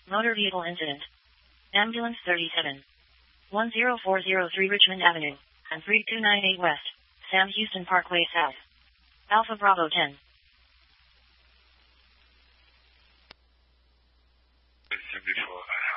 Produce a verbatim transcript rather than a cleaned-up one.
Motor vehicle incident. Ambulance thirty-seven. one zero four zero three Richmond Avenue, and three two nine eight West, Sam Houston Parkway South. Alpha Bravo ten. seventy-four.